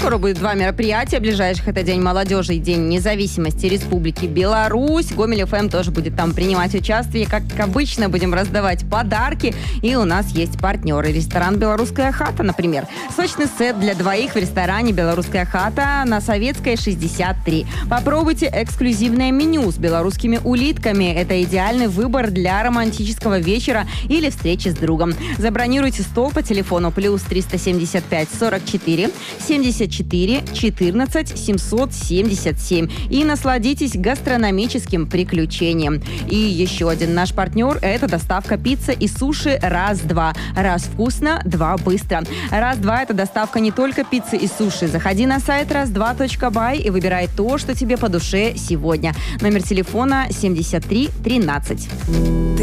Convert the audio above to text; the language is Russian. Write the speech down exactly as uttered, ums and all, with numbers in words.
Скоро будет два мероприятия ближайших. Это День молодежи и День независимости Республики Беларусь. Гомель эф эм тоже будет там принимать участие. Как обычно, будем раздавать подарки. И у нас есть партнеры. Ресторан «Белорусская хата», например. Сочный сет для двоих в ресторане «Белорусская хата» на Советской, шестьдесят три. Попробуйте эксклюзивное меню с белорусскими улитками. Это идеальный выбор для романтического вечера или встречи с другом. Забронируйте стол по телефону плюс триста семьдесят пять сорок четыре семьдесят четыре четырнадцать семьсот семьдесят семь и насладитесь гастрономическим приключением. И еще один наш партнер – это доставка пиццы и суши «Раз-два». Раз вкусно, два быстро. «Раз-два» – это доставка не только пиццы и суши. Заходи на сайт раз два точка бай и выбирай то, что тебе по душе сегодня. Номер телефона семьдесят три тринадцать.